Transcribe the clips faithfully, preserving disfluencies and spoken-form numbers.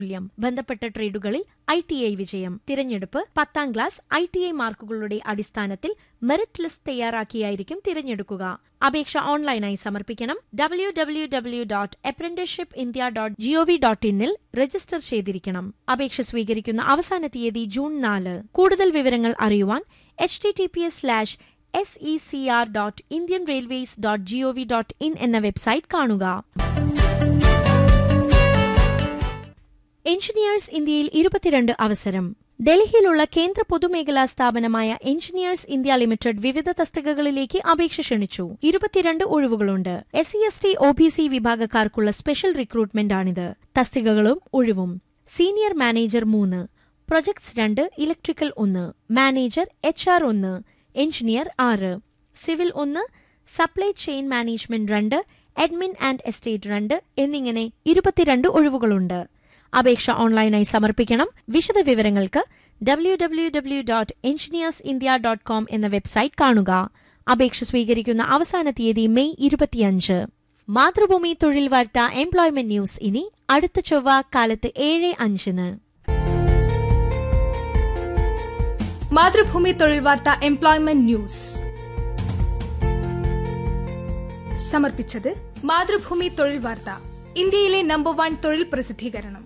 ബന്ധപ്പെട്ട ട്രേഡുകളിൽ I T I വിജയം. തിരഞ്ഞെടുപ്പ് പത്താം ക്ലാസ് ഐ ടി ഐ മാർക്കുകളുടെ അടിസ്ഥാനത്തിൽ മെറിറ്റ് ലിസ്റ്റ് തയ്യാറാക്കിയായിരിക്കും തിരഞ്ഞെടുക്കുക. അപേക്ഷ ഓൺലൈനായി സമർപ്പിക്കണം. W W W dot apprenticeship India dot G O V dot ഇന്നിൽ register ചെയ്തിരിക്കണം. അപേക്ഷ സ്വീകരിക്കുന്ന അവസാന തീയതി ജൂൺ നാല്. കൂടുതൽ വിവരങ്ങൾ അറിയുവാൻ H T T P S slash S E C R dot Indian railways dot G O V dot in എന്ന വെബ്സൈറ്റ് കാണുക. എഞ്ചിനീയേഴ്സ് ഇന്ത്യയിൽ ഇരുപത്തിരണ്ട് അവസരം. ഡൽഹിയിലുള്ള കേന്ദ്ര പൊതുമേഖലാ സ്ഥാപനമായ എഞ്ചിനീയേഴ്സ് ഇന്ത്യ ലിമിറ്റഡ് വിവിധ തസ്തികകളിലേക്ക് അപേക്ഷ ക്ഷണിച്ചു. ഇരുപത്തിരണ്ട് ഒഴിവുകളുണ്ട്. S C S T O B C വിഭാഗക്കാർക്കുള്ള special റിക്രൂട്ട്മെന്റാണിത്. തസ്തികകളും ഒഴിവും: senior manager മൂന്ന്, പ്രൊജക്ട്സ് രണ്ട്, ഇലക്ട്രിക്കൽ ഒന്ന്, മാനേജർ എച്ച് ആർ ഒന്ന്, എഞ്ചിനീയർ ആറ്, സിവിൽ ഒന്ന്, സപ്ലൈ ചെയിൻ മാനേജ്മെന്റ് രണ്ട്, അഡ്മിൻ ആൻഡ് എസ്റ്റേറ്റ് രണ്ട് എന്നിങ്ങനെ ഇരുപത്തിരണ്ട് ഒഴിവുകളുണ്ട്. അപേക്ഷ ഓൺലൈനായി സമർപ്പിക്കണം. വിശദ വിവരങ്ങൾക്ക് W W W dot engineers India dot com എന്ന വെബ്സൈറ്റ് കാണുക. അപേക്ഷ സ്വീകരിക്കുന്ന അവസാന തീയതി മെയ് ഇരുപത്തിയഞ്ച്. മാതൃഭൂമി തൊഴിൽ വാർത്ത എംപ്ലോയ്മെന്റ് ന്യൂസ് ഇനി അടുത്ത ചൊവ്വ കാലത്ത് ഏഴ് അഞ്ചിന്. മാതൃഭൂമി തൊഴിൽ വാർത്ത എംപ്ലോയ്മെന്റ് ന്യൂസ് സമർപ്പിച്ചത് മാതൃഭൂമി തൊഴിൽ വാർത്ത, ഇന്ത്യയിലെ നമ്പർ വൺ തൊഴിൽ പ്രസിദ്ധീകരണം.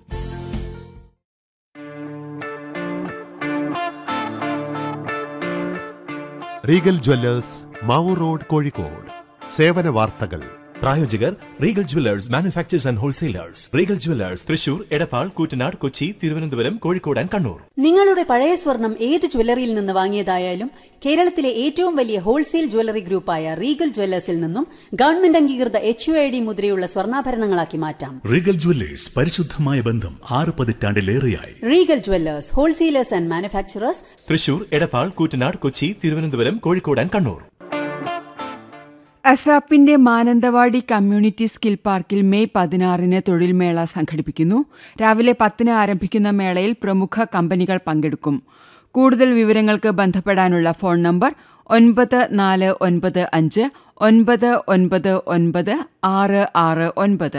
Regal Jewellers Mavoor road, Kozhikode. സേവന വാർത്തകൾ. പ്രായോജകർ Regal Jewellers manufacturers and wholesalers. Regal Jewellers Thrissur, Edappal, Koottanad, Kochi, Thiruvananthapuram, Kozhikode and Kannur. നിങ്ങളുടെ പഴയ സ്വർണം ഏത് ജ്വല്ലറിയിൽ നിന്ന് വാങ്ങിയതായാലും കേരളത്തിലെ ഏറ്റവും വലിയ ഹോൾസെയിൽ ജ്വല്ലറി ഗ്രൂപ്പായ റീഗൽ ജ്വല്ലേഴ്സിൽ നിന്നും ഗവൺമെന്റ് അംഗീകൃത എച്ച് യു ഐ ഡി മുദ്രയുള്ള സ്വർണ്ണാഭരണങ്ങളാക്കി മാറ്റാം. റീഗൽ ജ്വല്ലേഴ്സ്, പരിശുദ്ധമായ ബന്ധം ആറ് പതിറ്റാണ്ടിലേറെയായി. Regal Jewellers, wholesalers and manufacturers, Thrissur, Edappal, Koottanad, Kochi, Thiruvananthapuram, Kozhikode and Kannur. അസാപ്പിന്റെ Mananthavady community skill പാർക്കിൽ മെയ് പതിനാറിന് തൊഴിൽ മേള സംഘടിപ്പിക്കുന്നു. രാവിലെ പത്തിന് ആരംഭിക്കുന്ന മേളയിൽ പ്രമുഖ കമ്പനികൾ പങ്കെടുക്കും. കൂടുതൽ വിവരങ്ങൾക്ക് ബന്ധപ്പെടാനുള്ള ഫോൺ നമ്പർ ഒൻപത് നാല് ഒൻപത് അഞ്ച് ഒൻപത് ഒൻപത് ഒൻപത് ആറ് ആറ് ഒൻപത്.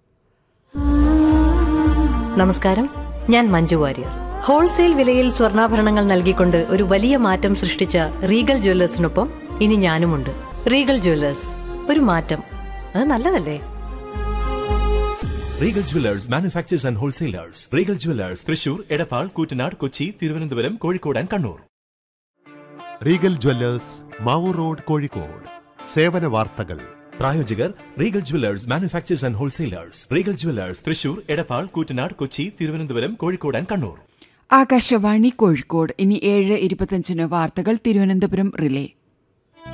നമസ്കാരം, ഞാൻ മഞ്ജു വാര്യർ. ഹോൾസെയിൽ വിലയിൽ സ്വർണ്ണാഭരണങ്ങൾ നൽകിക്കൊണ്ട് ഒരു വലിയ മാറ്റം സൃഷ്ടിച്ച റീഗൽ ജ്വല്ലേഴ്സിനൊപ്പം ഇനി ഞാനുമുണ്ട്. റീഗൽ ജ്വല്ലേഴ്സ്, ഒരു മാറ്റം, അത് നല്ലതല്ലേ? Regal Jewellers manufacturers and wholesalers. Regal Jewellers Thrissur, Edappal, Koottanad, Kochi, Thiruvananthapuram, Kozhikode and Kannur. Regal Jewellers Mavoor road, Kozhikode. സേവന വാർത്തകൾ. പ്രായോജകർ Regal Jewellers manufacturers and wholesalers. Regal Jewellers Thrissur, Edappal, Koottanad, Kochi, Thiruvananthapuram, Kozhikode and Kannur. Akashvani Kozhikode. ഇനി ഏഴ് ഇരുപത്തിയഞ്ചിന് വാർത്തകൾ തിരുവനന്തപുരം റിലേ.